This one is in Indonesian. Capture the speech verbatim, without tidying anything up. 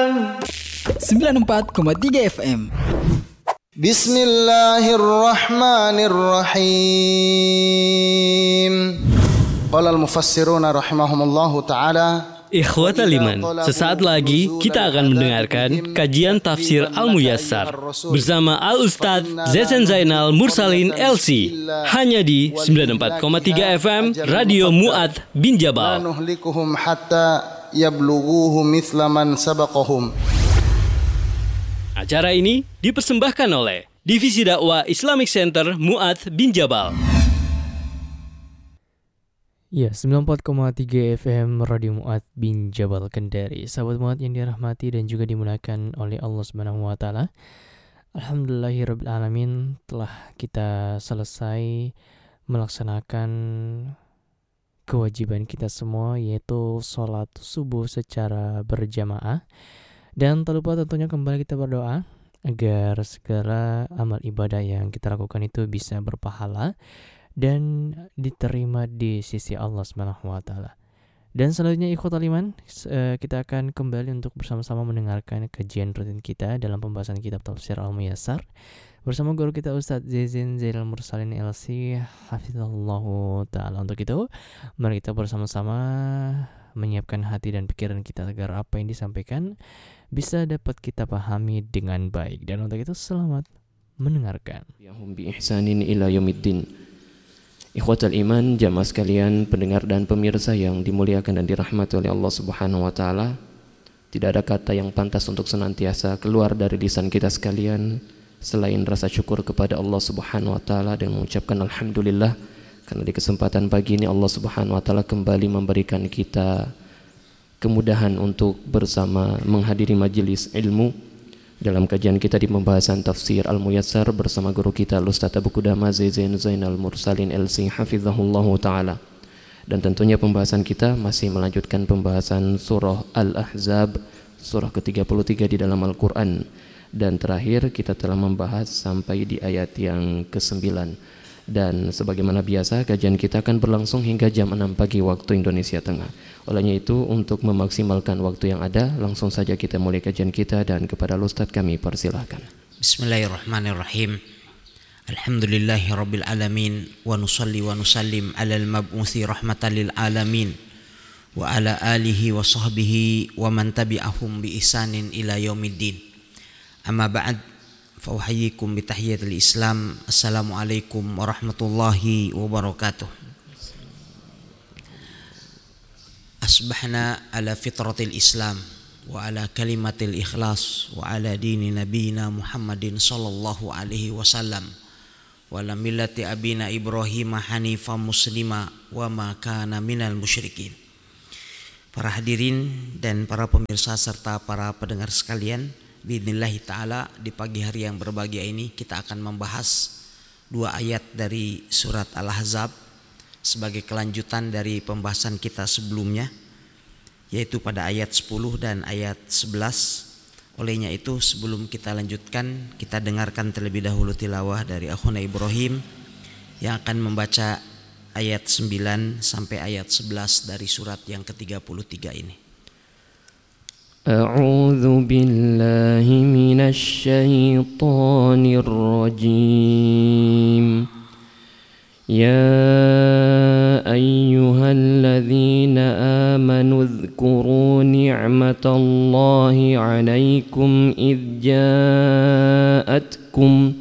sembilan puluh empat koma tiga F M. Bismillahirrahmanirrahim. Qala al-mufassiruna rahimahumullahu ta'ala. Ikhwatal iman, sesaat lagi kita akan mendengarkan kajian tafsir Al-Muyassar bersama Al-Ustadz Zezen Zainal Mursalin L C hanya di sembilan puluh empat koma tiga F M Radio Mu'adz bin Jabal. Nuhlikuhum hatta yablughuhu mithla man sabaqahum. Acara ini dipersembahkan oleh Divisi Dakwah Islamic Center Mu'adz bin Jabal. Ya, sembilan puluh empat koma tiga F M Radio Mu'adz bin Jabal Kendari. Sahabat Mu'adz yang dirahmati dan juga dimuliakan oleh Allah Subhanahu wa taala. Alhamdulillahirabbil alamin, telah kita selesai melaksanakan kewajiban kita semua, yaitu sholat subuh secara berjamaah. Dan tak lupa tentunya kembali kita berdoa agar segala amal ibadah yang kita lakukan itu bisa berpahala dan diterima di sisi Allah Subhanahu wa taala. Dan selanjutnya ikhwatal iman, kita akan kembali untuk bersama-sama mendengarkan kajian rutin kita dalam pembahasan kitab tafsir Al-Muyassar bersama guru kita Ustadz Zezen Zainal Mursalin L C hafizallahu taala. Untuk itu, mari kita bersama-sama menyiapkan hati dan pikiran kita agar apa yang disampaikan bisa dapat kita pahami dengan baik. Dan untuk itu, selamat mendengarkan. Yahum bi ihsanin ila yaumiddin. Ikhwatal iman, jamaah sekalian, pendengar dan pemirsa yang dimuliakan dan dirahmati oleh Allah Subhanahu wa taala. Tidak ada kata yang pantas untuk senantiasa keluar dari lisan kita sekalian selain rasa syukur kepada Allah Subhanahu wa taala dan mengucapkan alhamdulillah karena di kesempatan pagi ini Allah Subhanahu wa taala kembali memberikan kita kemudahan untuk bersama menghadiri majelis ilmu dalam kajian kita di pembahasan tafsir Al-Muyassar bersama guru kita Ustadz Abu Qudamah Zezen Zainal Mursalin L C hafizahullahu ta'ala. Dan tentunya pembahasan kita masih melanjutkan pembahasan surah Al-Ahzab, surah ke tiga puluh tiga di dalam Al-Quran. Dan terakhir kita telah membahas sampai di ayat yang kesembilan. Dan sebagaimana biasa kajian kita akan berlangsung hingga jam enam pagi waktu Indonesia Tengah. Olehnya itu, untuk memaksimalkan waktu yang ada, langsung saja kita mulai kajian kita dan kepada Ustadz kami persilahkan. Bismillahirrahmanirrahim. Alhamdulillahirabbil alamin wa nusalli wa nusallim alal mab'utsi rahmatan lil alamin wa ala alihi wa sahbihi wa man tabi'ahum bi ihsanin ila yaumiddin. Amma ba'd, fa uhayyikum bi tahiyyatil Islam. Assalamualaikum warahmatullahi wabarakatuh. Asbahna ala fitratil Islam wa ala kalimatil ikhlas wa ala dini nabiyina Muhammadin sallallahu alaihi wasallam wa ala millati abina Ibrahim hanifa muslima wa ma kana minal musyrikin. Para hadirin dan para pemirsa serta para pendengar sekalian, biidznillah ta'ala di pagi hari yang berbahagia ini kita akan membahas dua ayat dari surat Al-Ahzab sebagai kelanjutan dari pembahasan kita sebelumnya, yaitu pada ayat sepuluh dan ayat sebelas. Olehnya itu, sebelum kita lanjutkan, kita dengarkan terlebih dahulu tilawah dari akhuna Ibrahim yang akan membaca ayat sembilan sampai ayat sebelas dari surat yang ke tiga puluh tiga ini. A'udzu billahi minasy syaithanir rajim. يا أيها الذين آمنوا اذكروا نعمة الله عليكم إذ جاءتكم